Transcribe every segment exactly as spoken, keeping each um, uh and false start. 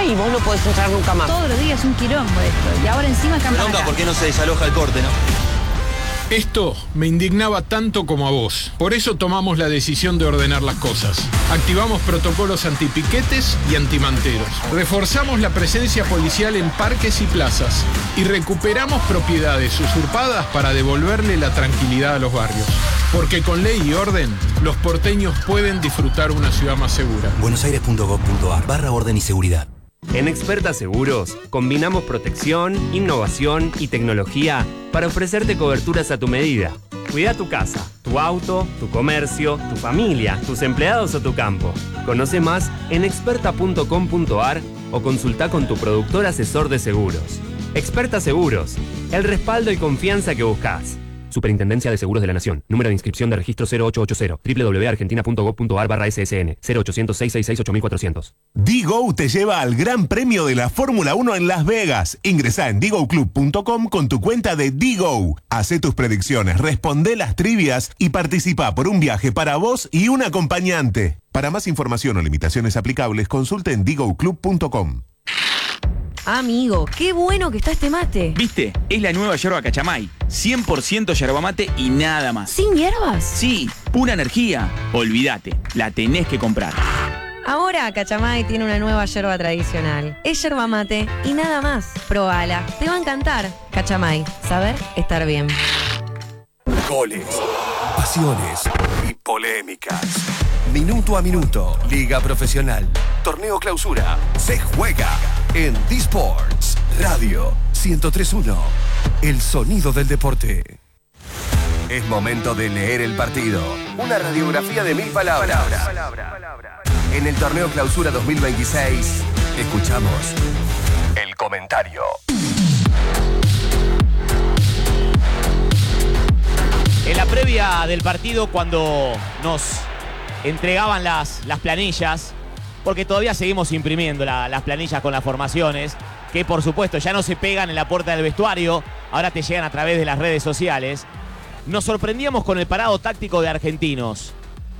y vos no podés entrar nunca más. Todos los días un quilombo esto. Y ahora encima campana. Bronca, ¿por qué no se desaloja el corte, no? Esto me indignaba tanto como a vos. Por eso tomamos la decisión de ordenar las cosas. Activamos protocolos antipiquetes y antimanteros. Reforzamos la presencia policial en parques y plazas. Y recuperamos propiedades usurpadas para devolverle la tranquilidad a los barrios. Porque con ley y orden, los porteños pueden disfrutar una ciudad más segura. buenosaires.gov.ar barra orden y seguridad. En Experta Seguros, combinamos protección, innovación y tecnología para ofrecerte coberturas a tu medida. Cuida tu casa, tu auto, tu comercio, tu familia, tus empleados o tu campo. Conoce más en experta punto com punto ar o consulta con tu productor asesor de seguros. Experta Seguros, el respaldo y confianza que buscas. Superintendencia de Seguros de la Nación. Número de inscripción de registro cero ocho ocho cero. doble u doble u doble u punto argentina punto gov punto ar barra ese ese ene. cero ochocientos, seiscientos sesenta y seis, ocho mil cuatrocientos. Digo te lleva al Gran Premio de la Fórmula uno en Las Vegas. Ingresá en digo club punto com con tu cuenta de Digo. Hacé tus predicciones, responde las trivias y participa por un viaje para vos y un acompañante. Para más información o limitaciones aplicables, consulte en digo club punto com. Amigo, qué bueno que está este mate. ¿Viste? Es la nueva yerba Cachamay. cien por ciento yerba mate y nada más. ¿Sin hierbas? Sí, pura energía. Olvídate, la tenés que comprar. Ahora Cachamay tiene una nueva yerba tradicional. Es yerba mate y nada más. Probala, te va a encantar. Cachamay, saber estar bien. Goles, pasiones y polémicas. Minuto a minuto, Liga Profesional. Torneo Clausura. Se juega en D-Sports Radio ciento tres punto uno. El sonido del deporte. Es momento de leer el partido. Una radiografía de mil palabras. En el Torneo Clausura dos mil veintiséis, escuchamos el comentario. En la previa del partido, cuando nos entregaban las, las planillas, porque todavía seguimos imprimiendo la, las planillas con las formaciones, que por supuesto ya no se pegan en la puerta del vestuario, ahora te llegan a través de las redes sociales. Nos sorprendíamos con el parado táctico de Argentinos,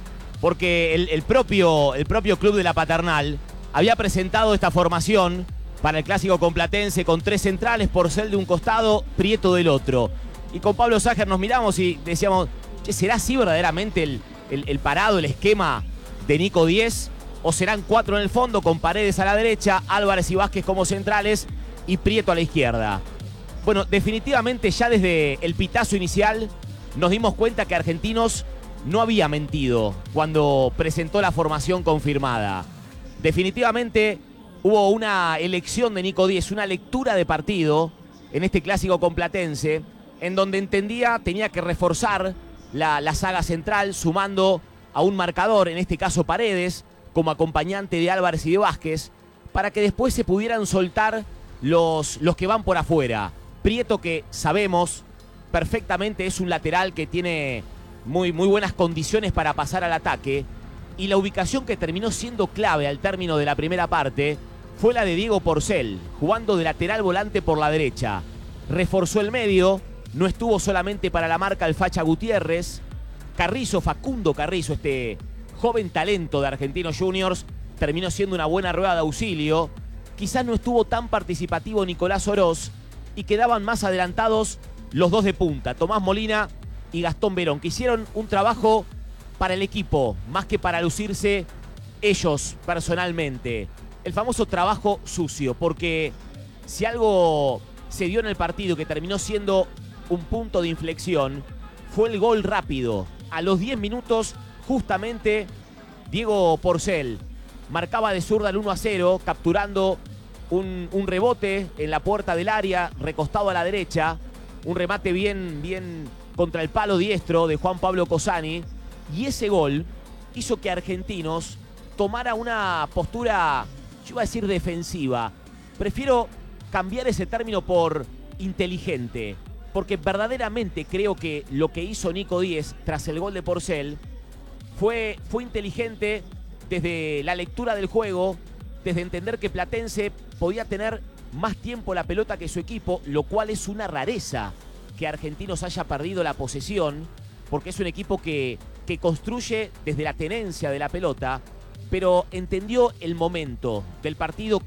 porque el, el, propio, el propio club de la Paternal había presentado esta formación para el clásico complatense con tres centrales, Porcel de un costado, Prieto del otro. Y con Pablo Ságer nos miramos y decíamos, che, ¿será así verdaderamente el, el, el parado, el esquema de Nico Díez? ¿O serán cuatro en el fondo con Paredes a la derecha, Álvarez y Vázquez como centrales y Prieto a la izquierda? Bueno, definitivamente ya desde el pitazo inicial nos dimos cuenta que Argentinos no había mentido cuando presentó la formación confirmada. Definitivamente hubo una elección de Nico Díez, una lectura de partido en este clásico complatense, en donde entendía tenía que reforzar la, la saga central sumando a un marcador, en este caso Paredes, como acompañante de Álvarez y de Vázquez, para que después se pudieran soltar los, los que van por afuera. Prieto, que sabemos perfectamente es un lateral que tiene muy, muy buenas condiciones para pasar al ataque, y la ubicación que terminó siendo clave al término de la primera parte fue la de Diego Porcel, jugando de lateral volante por la derecha. Reforzó el medio, no estuvo solamente para la marca el Facha Gutiérrez. Carrizo, Facundo Carrizo, este joven talento de Argentinos Juniors, terminó siendo una buena rueda de auxilio. Quizás no estuvo tan participativo Nicolás Oroz, y quedaban más adelantados los dos de punta, Tomás Molina y Gastón Verón, que hicieron un trabajo para el equipo, más que para lucirse ellos personalmente. El famoso trabajo sucio, porque si algo se dio en el partido que terminó siendo un punto de inflexión, fue el gol rápido. A los diez minutos, justamente, Diego Porcel marcaba de zurda el uno a cero, capturando un, un rebote en la puerta del área, recostado a la derecha, un remate bien, bien contra el palo diestro de Juan Pablo Cosani, y ese gol hizo que Argentinos tomara una postura, yo iba a decir defensiva, prefiero cambiar ese término por inteligente, porque verdaderamente creo que lo que hizo Nico Díez tras el gol de Porcel fue, fue inteligente desde la lectura del juego, desde entender que Platense podía tener más tiempo la pelota que su equipo, lo cual es una rareza que Argentinos haya perdido la posesión, porque es un equipo que, que construye desde la tenencia de la pelota, pero entendió el momento del partido